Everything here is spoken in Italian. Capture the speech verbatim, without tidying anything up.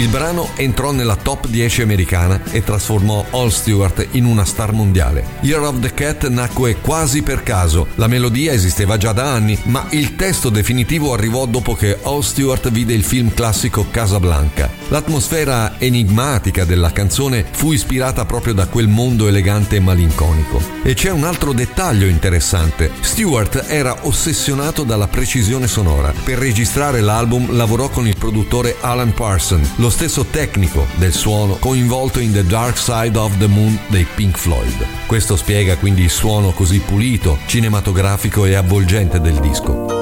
Il brano entrò nella top dieci americana e trasformò Al Stewart in una star mondiale. Year of the Cat nacque quasi per caso. La melodia esisteva già da anni, ma il testo definitivo arrivò dopo che Al Stewart vide il film classico Casablanca. L'atmosfera enigmatica della canzone fu ispirata proprio da quel mondo elegante e malinconico. E c'è un altro dettaglio interessante. Stewart era ossessionato dalla precisione sonora. Per registrare l'album lavorò con il produttore Alan Parsons, lo stesso tecnico del suono coinvolto in The Dark Side of the Moon dei Pink Floyd. Questo spiega quindi il suono così pulito, cinematografico e avvolgente del disco.